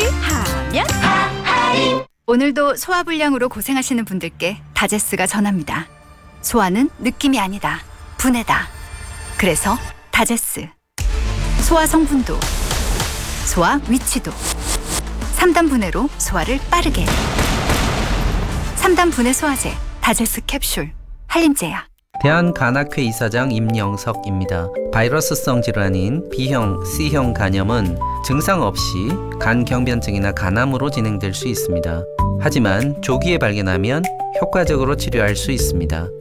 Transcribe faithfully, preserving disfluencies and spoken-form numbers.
하면 오늘도 소화불량으로 고생하시는 분들께 다제스가 전합니다. 소화는 느낌이 아니다. 분해다. 그래서 다제스. 소화 성분도, 소화 위치도, 삼 단 분해로 소화를 빠르게. 삼 단 분해 소화제 다제스 캡슐 한림제약. 대한간학회 이사장 임영석입니다. 바이러스성 질환인 B형, C형 간염은 증상 없이 간경변증이나 간암으로 진행될 수 있습니다. 하지만 조기에 발견하면 효과적으로 치료할 수 있습니다.